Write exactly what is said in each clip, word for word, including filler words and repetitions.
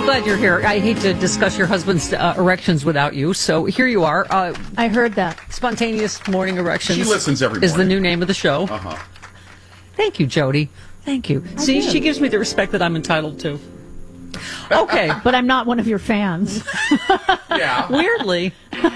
glad you're here. I hate to discuss your husband's uh, erections without you, so here you are. Uh, I heard that. Spontaneous morning erections. She listens every morning. Is the new name of the show. Uh-huh. Thank you, Jody. Thank you. I See, did. she gives me the respect that I'm entitled to. Okay. But I'm not one of your fans. Yeah. Weirdly.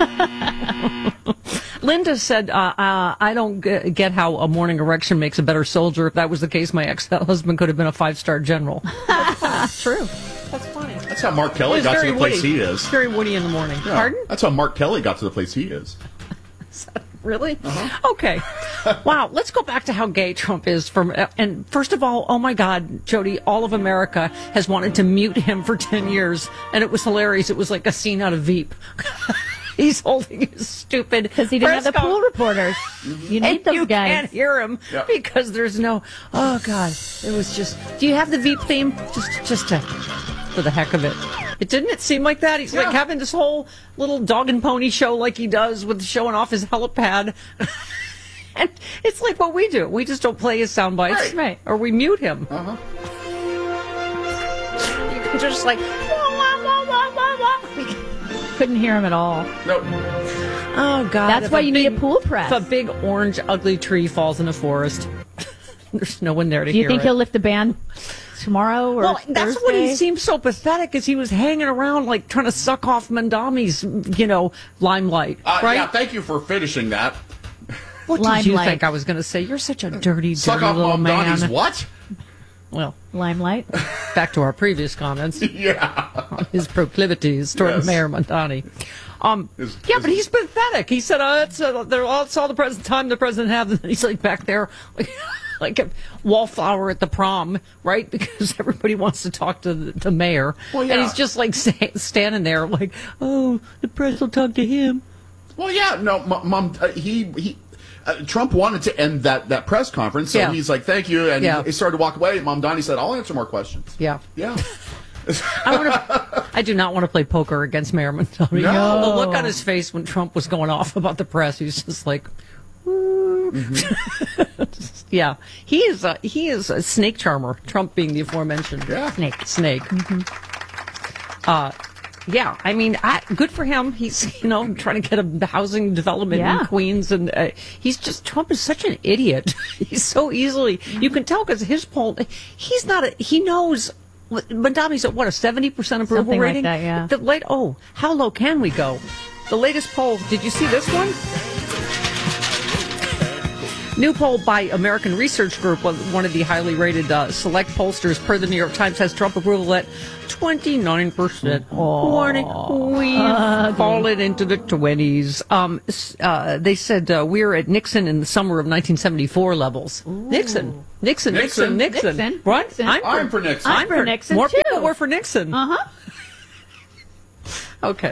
Linda said, uh, uh, I don't g- get how a morning erection makes a better soldier. If that was the case, my ex-husband could have been a five-star general. That's true. That's funny. That's how Mark Kelly He's got to very the place witty. he is. He's very witty in the morning. Yeah. Pardon? That's how Mark Kelly got to the place he is. Really? Uh-huh. Okay. Wow. Let's go back to how gay Trump is. From uh, and first of all, oh my God, Jody, all of America has wanted to mute him for ten years, and it was hilarious. It was like a scene out of Veep. He's holding his stupid Because he didn't have the press pool reporters. You need and those you guys. can't hear him Yep. because there's no. Oh God, it was just. Do you have the Veep theme? Just, just to, for the heck of it. It didn't it seem like that? He's Yeah. like having this whole little dog and pony show like he does with showing off his helipad. And it's like what we do. We just don't play his sound bites. Right. Right. Or we mute him. Uh-huh. You're just like, wah, wah, wah, wah, wah, wah. Couldn't hear him at all. Nope. Oh, God. That's if why you need a big- pool press. If a big, orange, ugly tree falls in a forest, there's no one there to Do you hear think it. he'll lift the ban tomorrow or Well, that's Thursday? what he seemed so pathetic, is he was hanging around like trying to suck off Mandami's, you know, limelight, Uh, right? Yeah, thank you for finishing that. What did you Limelight. think I was going to say? You're such a dirty, Suck dirty off little Mom man. Donnie's what? Well, Limelight. back to our previous comments Yeah. on his proclivities toward Yes. Mayor Mondani. Um, His- yeah, his- but he's pathetic. He said, uh, it's, uh, they're all, it's all the president, time the president has. And he's like back there like, like a wallflower at the prom, right? Because everybody wants to talk to the, the mayor. Well, yeah. And he's just like sta- standing there like, oh, the press will talk to him. Well, yeah, no, M- Mom, uh, he, he, uh, Trump wanted to end that, that press conference, so Yeah. he's like, thank you, and Yeah. he started to walk away. Mom Donnie said, I'll answer more questions. Yeah. Yeah. I want to. I do not want to play poker against Mayor Mondani. No. The look on his face when Trump was going off about the press, he's just like, mm-hmm. Yeah, he is. A, he is a snake charmer. Trump being the aforementioned Yeah. snake. Snake. Mm-hmm. Uh, yeah. I mean, I, good for him. He's you know trying to get a housing development Yeah. in Queens, and uh, he's just Trump is such an idiot. He's so easily you can tell because his poll. He's not. A, he knows. Mondami's at what, a seventy percent approval Something like rating? that, yeah. The late, oh, how low can we go? The latest poll, did you see this one? New poll by American Research Group, one of the highly rated uh, select pollsters per the New York Times, has Trump approval at twenty-nine percent. twenty We've fallen into the twenties. Um, s- uh, they said uh, we're at Nixon in the summer of nineteen seventy-four levels. Nixon. Nixon, Nixon, Nixon. Nixon. Nixon. What? Nixon. I'm for Nixon. I'm for Nixon, More too. people were for Nixon. Uh-huh. Okay.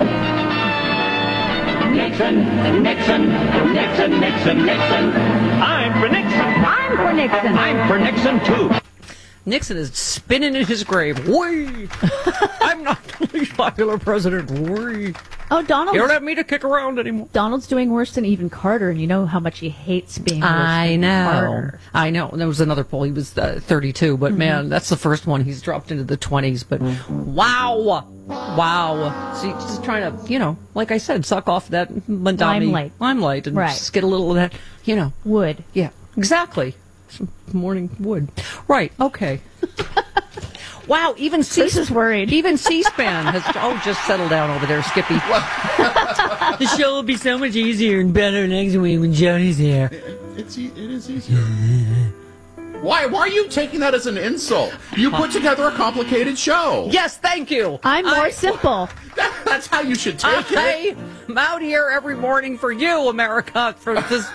Nixon, Nixon, Nixon, Nixon, Nixon. I'm for Nixon. I'm for Nixon. I'm for Nixon, too. Nixon is spinning in his grave. Whee! I'm not the least popular president. Whee! Oh, Donald. You don't have me to kick around anymore. Donald's doing worse than even Carter, and you know how much he hates being worse I than know. Carter. I know. There was another poll. He was uh, thirty-two, but man, that's the first one. He's dropped into the twenties. But wow. Wow. So he's just trying to, you know, like I said, suck off that Mondami Limelight. limelight and Right. just get a little of that, you know. Wood. Yeah, exactly. Some morning wood. Right. Okay. Wow. Even C- Chris is worried. Even C-SPAN has. Oh, just settle down over there, Skippy. The show will be so much easier and better next week when Jody's here. It's, e- it is easier. Why, why are you taking that as an insult? You put together a complicated show. Yes, thank you. I'm more I- simple. That, that's how you should take it. I am out here every morning for you, America. For this.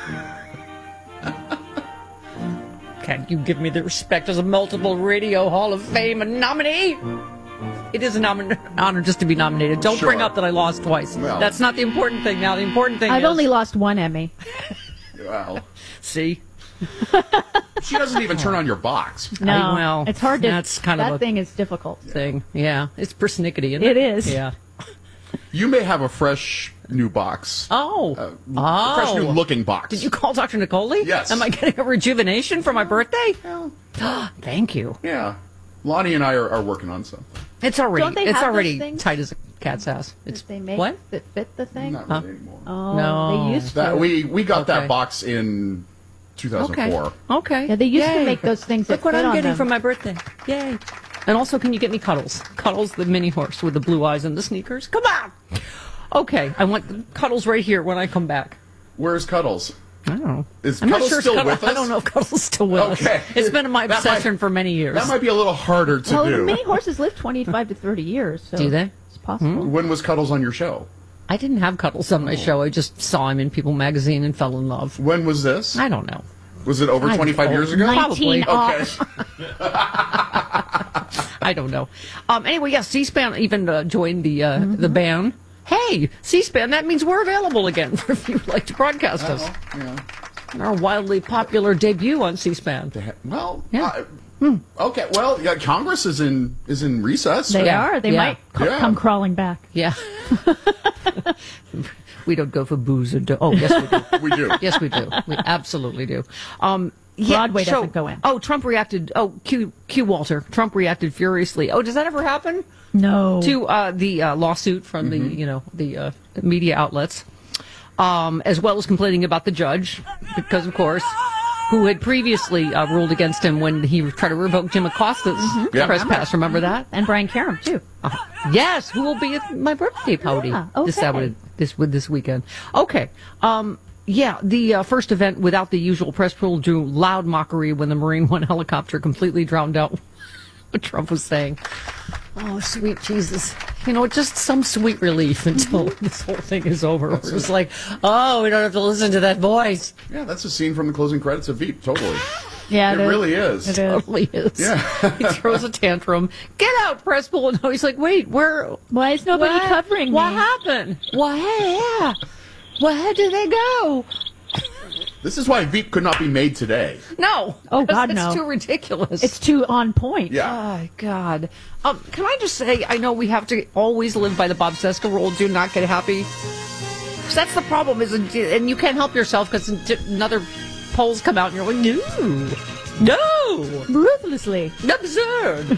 Can you give me the respect as a multiple Radio Hall of Fame nominee? It is an nom- honor just to be nominated. Don't Sure. bring up that I lost twice. Well. That's not the important thing now. The important thing I've is... only lost one Emmy. Well, See? she doesn't even turn on your box. No, I- well, it's hard to. that's kind of that a- thing is difficult. Thing. Yeah. It's persnickety, isn't it? It is. Yeah. You may have a fresh new box. Oh. Uh, oh. A fresh new looking box. Did you call Doctor Nicoli? Yes. Am I getting a rejuvenation for my birthday? Well, Thank you. yeah. Lonnie and I are, are working on something. It's already Don't they it's have already those things tight as a cat's ass. It's that they make what? that fit the thing? Not Huh? really anymore. Oh, No. they used to. That we we got Okay. that box in two thousand four. Okay. Okay. Yeah, they used to Yay. make those things that Look what fit I'm on getting them. for my birthday. Yay. And also, can you get me Cuddles? Cuddles, the mini horse with the blue eyes and the sneakers. Come on. Okay, I want Cuddles right here when I come back. Where's Cuddles? I don't know. Is I'm Cuddles not sure if still Cuddles- with us? I don't know if Cuddles is still with Okay. us. It's been my That obsession might- for many years. That might be a little harder to Well, do. mini horses live twenty-five to thirty years. So Do they? It's possible. When was Cuddles on your show? I didn't have Cuddles on my show. I just saw him in People magazine and fell in love. When was this? I don't know. Was it over I twenty-five don't years know. ago? Probably. nineteen off. Okay. I don't know. Um, anyway, yeah, C-SPAN even uh, joined the uh, Mm-hmm. the ban. Hey, C-SPAN, that means we're available again if you'd like to broadcast us. Oh, yeah. Our wildly popular debut on C-SPAN. Well, Yeah. uh, okay. Well, yeah, Congress is in is in recess. They Yeah. are. They Yeah. might co- Yeah. come crawling back. Yeah. We don't go for booze or do- oh yes we do. We do. Yes we do. We absolutely do. Um, yeah, Broadway so- doesn't go in. Oh, Trump reacted. Oh, Q Q Walter. Trump reacted furiously. Oh, does that ever happen? No. To uh, the uh, lawsuit from the you know the uh, media outlets, um, as well as complaining about the judge, because of course, who had previously uh, ruled against him when he tried to revoke Jim Acosta's Yeah. trespass. Remember that? And Brian Karam, too. Uh, yes, who will be at my birthday party Yeah, this okay. Saturday, this with this weekend. Okay, um, yeah, the uh, first event without the usual press pool drew loud mockery when the Marine One helicopter completely drowned out what Trump was saying. Oh, sweet Jesus. You know, just some sweet relief until this whole thing is over. It's just like, oh, we don't have to listen to that voice. Yeah, that's a scene from the closing credits of Veep. Totally. Yeah, It is. really is. It is. Totally is. Yeah. He throws a tantrum. Get out, press pool. No, he's like, wait, where? Why is nobody What? covering What me? happened? Why? Yeah. Where did they go? This is why Veep could not be made today. No. Oh, God, it's no. too ridiculous. It's too on point. Yeah. Oh, God. Um, can I just say, I know we have to always live by the Bob Seska rule, do not get happy. 'Cause that's the problem, is, and you can't help yourself because another polls come out and you're like, no, no, Ruthlessly. absurd.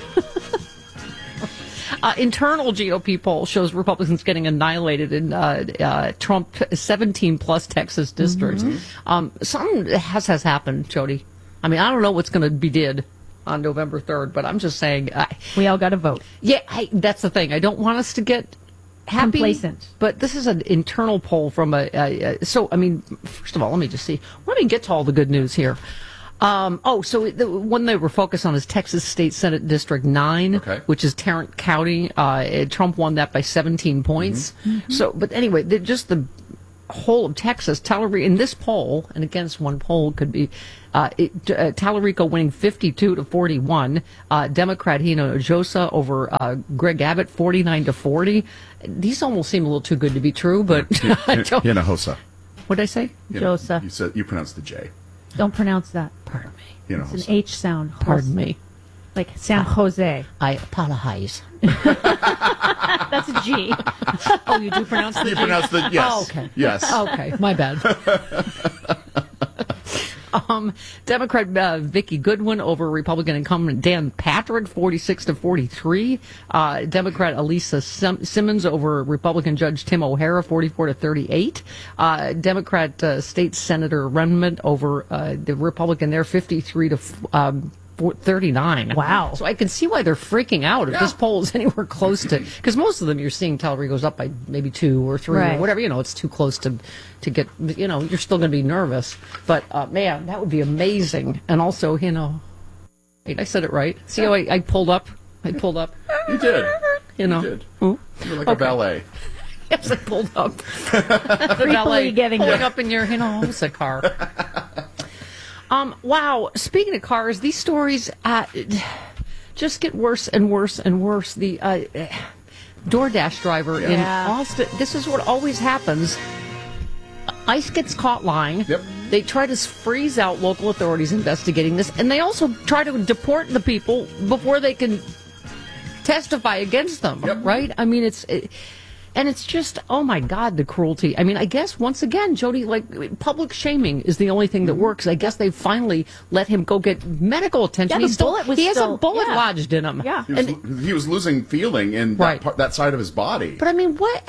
Uh, internal G O P poll shows Republicans getting annihilated in uh, uh, Trump seventeen plus Texas districts. Um, something has has happened, Jody. I mean, I don't know what's going to be did on November third, but I'm just saying, uh, We all got to vote. yeah, I, that's the thing. I don't want us to get happy, Complacent. but this is an internal poll from a, a, a. So, I mean, first of all, let me just see. Let me get to all the good news here. Um, oh, so the one they were focused on is Texas State Senate District nine, Okay. which is Tarrant County. Uh, Trump won that by seventeen points. So, but anyway, the, just the whole of Texas, Tallarico, in this poll, and against one poll could be, uh, it, uh, Tallarico winning fifty-two to forty-one, uh, Democrat Hinojosa over uh, Greg Abbott forty-nine to forty. These almost seem a little too good to be true, but I don't. Hinojosa. What did I say? Josa. You said you pronounced the J. Don't pronounce that. Pardon me. It's Hinojosa. an H sound. Pardon me. Like San Jose. I apologize. That's a G. Oh, you do pronounce the You G? pronounced the yes. Oh, okay. Yes. Okay, my bad. um, Democrat uh, Vicki Goodwin over Republican incumbent Dan Patrick, forty-six to forty-three. Uh, Democrat Elisa Sim- Simmons over Republican Judge Tim O'Hara, forty-four to thirty-eight. Uh, Democrat uh, State Senator Renman over uh, the Republican there, fifty-three to um, thirty-nine. Wow. So I can see why they're freaking out if Yeah. this poll is anywhere close to, because most of them you're seeing Tallarico's up by maybe two or three Right. or whatever. You know, it's too close to to get. You know, you're still going to be nervous. But uh, man, that would be amazing. And also, you know, wait, I said it right. See how I, I pulled up? I pulled up. You did. You know. You did. Ooh. You're like Okay. a ballet. Yes, I pulled up. the Creepily valet getting pulling there. up in your, you know, it's a car. um, wow. Speaking of cars, these stories uh, just get worse and worse and worse. The uh, DoorDash driver in Yeah. Austin. This is what always happens. ICE gets caught lying. Yep. They try to freeze out local authorities investigating this, and they also try to deport the people before they can testify against them. Yep. Right? I mean, it's. It, And it's just, oh my God, the cruelty. I mean, I guess once again, Jody, like public shaming is the only thing that works. I guess they finally let him go get medical attention. Yeah, the He's still, bullet was he has still- a bullet yeah. lodged in him. Yeah. He was, And- he was losing feeling in Right. that, part, that side of his body. But I mean, what?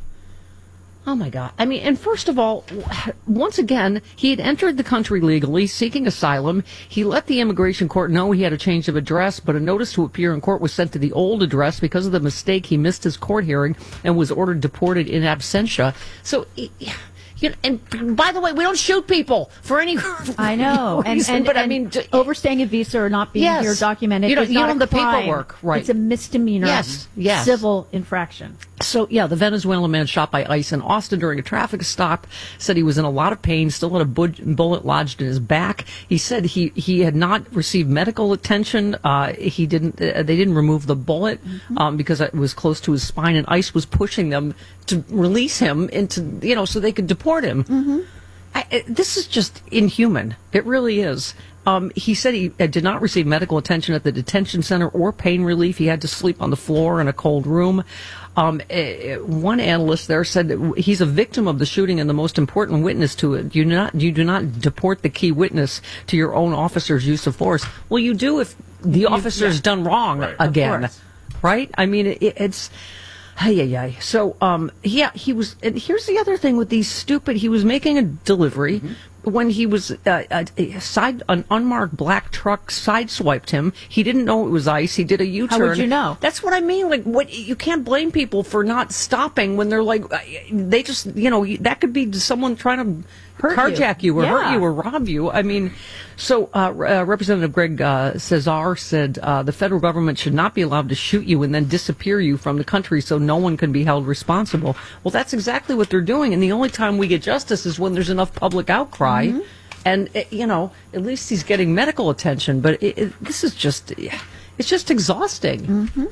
Oh my God. I mean, and first of all, once again, he had entered the country legally, seeking asylum. He let the immigration court know he had a change of address, but a notice to appear in court was sent to the old address. Because of the mistake, he missed his court hearing and was ordered deported in absentia. So, you know, and by the way, we don't shoot people for any I know, and, reason, and but I and mean, j- overstaying a visa or not being Yes. here documented You don't- is you not don't a have the crime. paperwork, right. It's a misdemeanor, Yes, yes. civil infraction. So, yeah, the Venezuelan man shot by ICE in Austin during a traffic stop said he was in a lot of pain, still had a bu- bullet lodged in his back. He said he, he had not received medical attention. Uh, he didn't. Uh, they didn't remove the bullet Mm-hmm. um, because it was close to his spine, and ICE was pushing them to release him into, you know, so they could deport him. Mm-hmm. I, I- this is just inhuman. It really is. Um, he said he uh, did not receive medical attention at the detention center or pain relief. He had to sleep on the floor in a cold room. Um, uh, one analyst there said that he's a victim of the shooting and the most important witness to it. You do not, you do not deport the key witness to your own officer's use of force. Well, you do if the officer's yeah. done wrong Right. Of again, course. right? I mean, it, it's. Hey, yeah, yeah. So, um, yeah, he was. And here's the other thing with these stupid. He was making a delivery when he was uh, uh, a side an unmarked black truck sideswiped him. He didn't know it was ICE. He did a U-turn. How would you know? That's what I mean. Like, what you can't blame people for not stopping when they're like, uh, they just, you know, that could be someone trying to Hurt carjack you, you. or hurt Yeah. you or rob you. I mean, so uh, uh, Representative Greg uh, Cesar said uh, the federal government should not be allowed to shoot you and then disappear you from the country so no one can be held responsible. Well, that's exactly what they're doing, and the only time we get justice is when there's enough public outcry. Mm-hmm. And, uh, you know, at least he's getting medical attention, but it, it, this is just, it's just exhausting. Mm-hmm.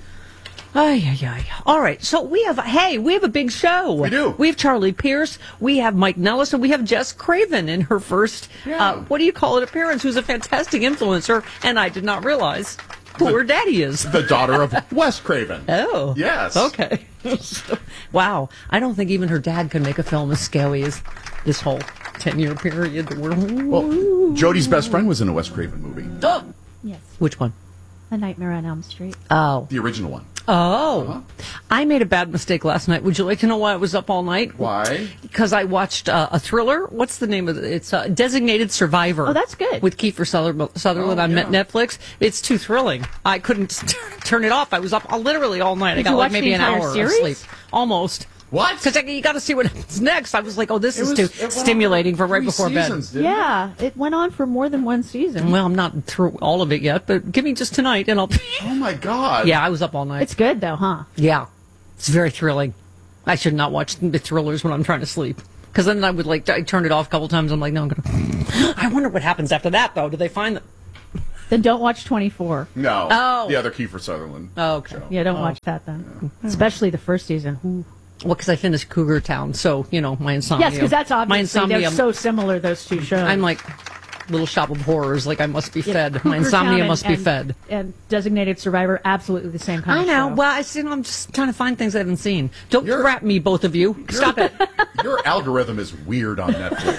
Ay, ay, ay. All right, so we have, hey, we have a big show. We do. We have Charlie Pierce, we have Mike Nellis, and we have Jess Craven in her first, Yeah. uh, what do you call it, appearance, who's a fantastic influencer, and I did not realize who her daddy is. The daughter of Wes Craven. Oh. Yes. Okay. So, wow. I don't think even her dad could make a film as scary as this whole ten-year period that we're... Well, Jody's best friend was in a Wes Craven movie. Oh. Yes, Which one? A Nightmare on Elm Street. Oh. The original one. Oh. Uh-huh. I made a bad mistake last night. Would you like to know why I was up all night? Why? Because I watched uh, a thriller. What's the name of it? It's uh, Designated Survivor. Oh, that's good. With Kiefer Sutherland, Sutherland Oh, on yeah. Netflix. It's too thrilling. I couldn't t- turn it off. I was up uh, literally all night. I Did got you like watch maybe the an entire hour series? of sleep. Almost. What? Because you got to see what happens next. I was like, oh, this It is was- too it went on stimulating for right three before seasons, bed. didn't it? Yeah, it went on for more than one season. Well, I'm not through all of it yet, but give me just tonight and I'll... Oh my God. Yeah, I was up all night. It's good though, huh? Yeah, it's very thrilling. I should not watch the thrillers when I'm trying to sleep. Because then I would like, I turn it off a couple times. I'm like, no, I'm going to. I wonder what happens after that, though. Do they find that? Then don't watch twenty-four. No. Oh. The other Kiefer Sutherland. Oh, okay. show. Yeah, don't watch that then. Especially the first season. Ooh. Well, because I finished Cougar Town. So, you know, my insomnia. Yes, because that's My obviously insomnia. they're so similar, those two shows. I'm like Little Shop of Horrors. Like, I must be Yeah, fed. My Cougar insomnia Town must and, be and, fed. And Designated Survivor, absolutely the same kind I of know. show. Well, I see, I'm just trying to find things I haven't seen. Don't You're- crap me, both of you. Stop it. Your algorithm is weird on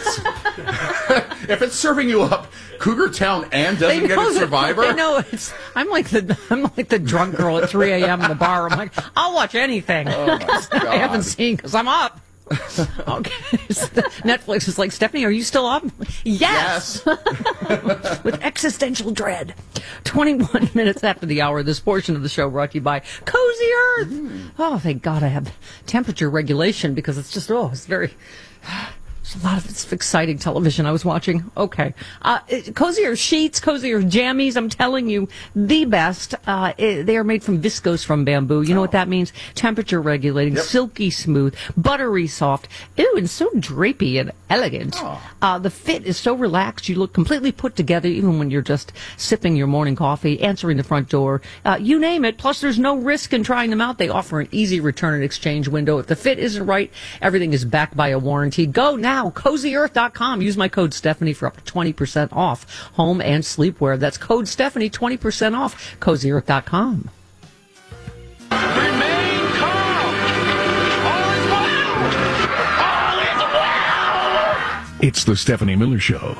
Netflix. If it's serving you up Cougar Town and They Designated know that- Survivor, They know it's. I'm like the. I'm like the drunk girl at three a.m. in the bar. I'm like, I'll watch anything. oh my God. I haven't seen because I'm up. Okay. So Netflix is like, Stephanie, are you still up? Yes. Yes. With existential dread. twenty-one minutes after the hour, this portion of the show brought to you by Cozy Earth. Oh, thank God I have temperature regulation because it's just, oh, it's very. There's a lot of it's exciting television I was watching. Okay. Uh, it- cozier sheets, cozier jammies, I'm telling you, the best. Uh, it- they are made from viscose from bamboo. You know what that means? Temperature regulating, Yep. silky smooth, buttery soft. Ew, and so drapey and elegant. Oh. Uh, the fit is so relaxed. You look completely put together even when you're just sipping your morning coffee, answering the front door. Uh, you name it. Plus, there's no risk in trying them out. They offer an easy return and exchange window. If the fit isn't right, everything is backed by a warranty. Go now. cozy earth dot com. Use my code Stephanie for up to twenty percent off home and sleepwear. That's code Stephanie, twenty percent off. cozy earth dot com. Remain calm. All It's the Stephanie Miller Show.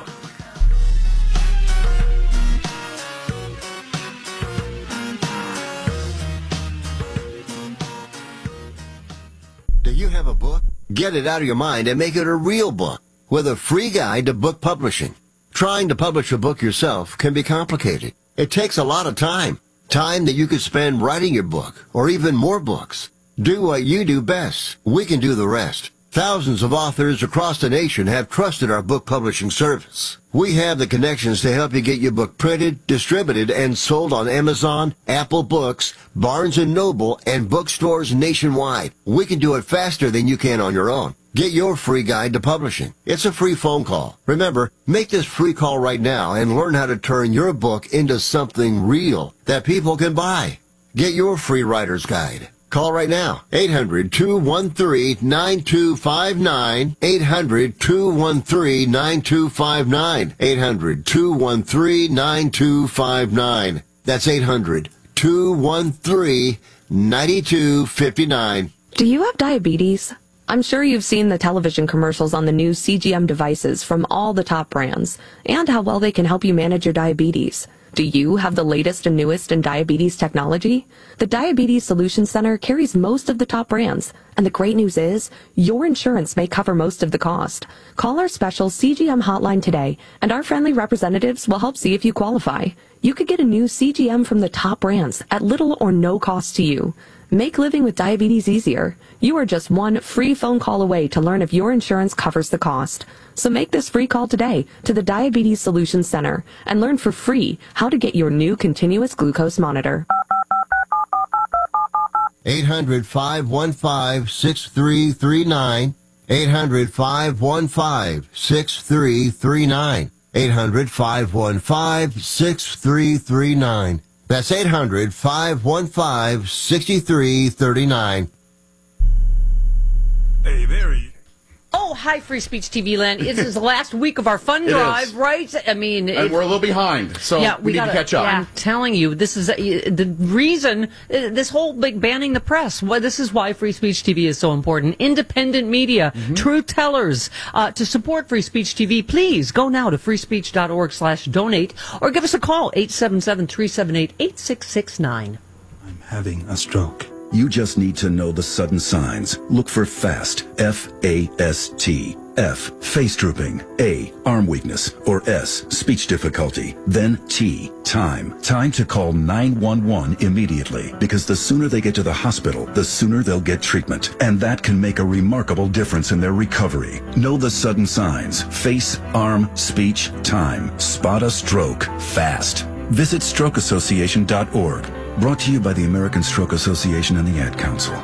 Do you have a book? Get it out of your mind and make it a real book with a free guide to book publishing. Trying to publish a book yourself can be complicated. It takes a lot of time. Time that you could spend writing your book or even more books. Do what you do best. We can do the rest. Thousands of authors across the nation have trusted our book publishing service. We have the connections to help you get your book printed, distributed, and sold on Amazon, Apple Books, Barnes and Noble, and bookstores nationwide. We can do it faster than you can on your own. Get your free guide to publishing. It's a free phone call. Remember, make this free call right now and learn how to turn your book into something real that people can buy. Get your free writer's guide. Call right now, eight hundred, two one three, nine two five nine, eight hundred, two one three, nine two five nine, eight hundred, two one three, nine two five nine. That's eight hundred, two one three, nine two five nine. Do you have diabetes? I'm sure you've seen the television commercials on the new C G M devices from all the top brands and how well they can help you manage your diabetes. Do you have the latest and newest in diabetes technology? The Diabetes Solutions Center carries most of the top brands, and the great news is your insurance may cover most of the cost. Call our special C G M hotline today, and our friendly representatives will help see if you qualify. You could get a new C G M from the top brands at little or no cost to you. Make living with diabetes easier. You are just one free phone call away to learn if your insurance covers the cost. So make this free call today to the Diabetes Solutions Center and learn for free how to get your new continuous glucose monitor. eight hundred, five one five, six three three nine. eight hundred, five one five, six three three nine. eight hundred, five one five, six three three nine. That's eight hundred, five one five, six three three nine. Hey, there he Oh, hi, Free Speech T V land. This is the last week of our fund It drive, is. right? I mean, And we're a little behind, so yeah, we, need gotta- to catch up. I'm telling you, this is uh, the reason, uh, this whole big banning the press. Well, this is why Free Speech T V is so important. Independent media, Mm-hmm. truth tellers. Uh, to support Free Speech T V, please go now to freespeech.org slash donate or give us a call, eight seven seven, three seven eight, eight six six nine. I'm having a stroke. You just need to know the sudden signs. Look for FAST, F A S T. F, face drooping. A, arm weakness. Or S, speech difficulty. Then T, time. Time to call nine one one immediately, because the sooner they get to the hospital, the sooner they'll get treatment. And that can make a remarkable difference in their recovery. Know the sudden signs. Face, arm, speech, time. Spot a stroke fast. Visit stroke association dot org. Brought to you by the American Stroke Association and the Ad Council.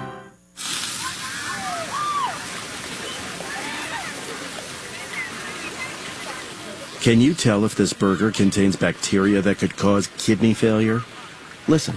Can you tell if this burger contains bacteria that could cause kidney failure? Listen.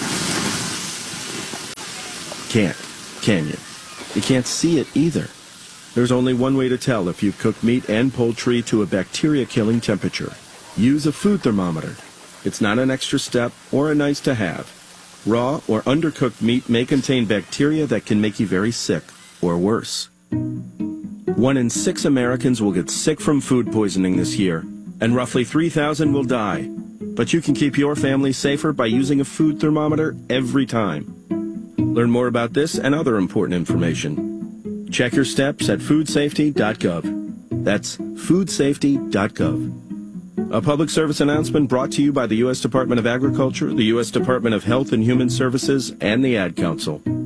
Can't, can you? You can't see it either. There's only one way to tell if you've cooked meat and poultry to a bacteria-killing temperature. Use a food thermometer. It's not an extra step or a nice to have. Raw or undercooked meat may contain bacteria that can make you very sick, or worse. One in six Americans will get sick from food poisoning this year, and roughly three thousand will die. But you can keep your family safer by using a food thermometer every time. Learn more about this and other important information. Check your steps at food safety dot gov. That's food safety dot gov. A public service announcement brought to you by the U S Department of Agriculture, the U S Department of Health and Human Services, and the Ad Council.